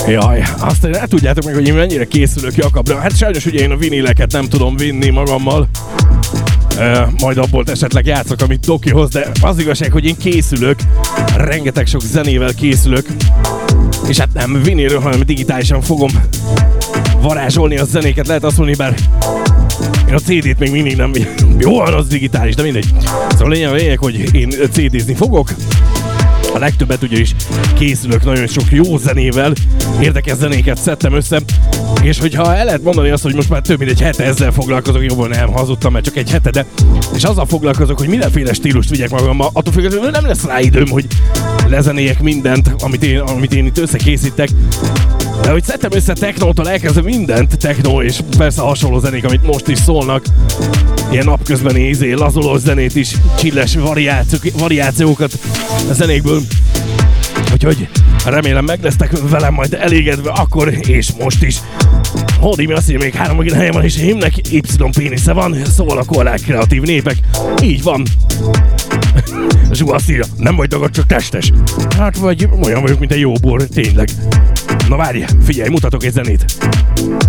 Jaj, azt ne tudjátok meg, hogy én mennyire készülök Jakabra. Hát sajnos ugye én a vinileket nem tudom vinni magammal. Majd abból esetleg játszok, amit Dokihoz, de az igazság, hogy én készülök. Rengeteg sok zenével készülök. És hát nem vinilről, hanem digitálisan fogom varázsolni a zenéket, lehet azt mondani, bár én a CD-t még mindig nem... Jó, van, az digitális, de mindegy. Szóval lényeg, hogy én CD-zni fogok. A legtöbbet ugyanis készülök nagyon sok jó zenével, érdekes zenéket szedtem össze, és hogyha el lehet mondani azt, hogy most már több mint egy hete ezzel foglalkozok, jobban nem hazudtam, mert csak egy hete, de és azzal foglalkozok, hogy mindenféle stílust vigyek magammal, attól függetlenül nem lesz rá időm, hogy lezenéljek mindent, amit én itt összekészítek. De hogy szedtem össze technótól elkezdve mindent, technó és persze hasonló zenék, amit most is szólnak, ilyen napközbeni lazulós zenét is, chilles variációkat a zenékből. Úgyhogy remélem meg lesztek velem majd elégedve akkor és most is. Hódi mi azt mondja, még 3 helyen van és himnek Y pénisze van, szól a korlák kreatív népek. Így van. Zsú azt írja, nem vagy dagad, csak testes. Hát vagy olyan vagyok, mint egy jó bor, tényleg. Na várj, figyelj, mutatok egy zenét.